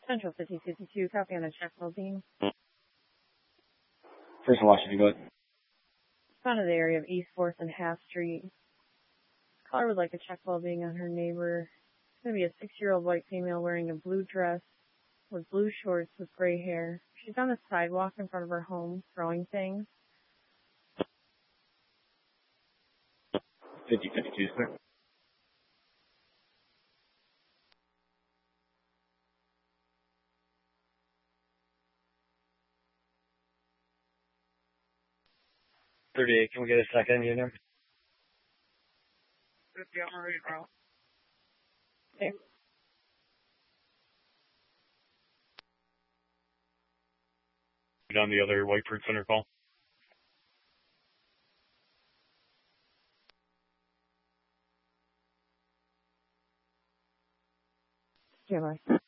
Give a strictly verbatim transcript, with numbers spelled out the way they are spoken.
Central fifty fifty-two, copy on a check well-being. First in Washington, go ahead. Found in the area of East fourth and Half Street. Caller would like to check well-being on her neighbor. It's going to be a six-year-old white female wearing a blue dress with blue shorts with gray hair. She's on the sidewalk in front of her home throwing things. fifty fifty-two, sir. thirty-eight, can we get a second unit? fifty, I'm ready, bro. Okay. On the other Whiteford Center call. Yeah, bye.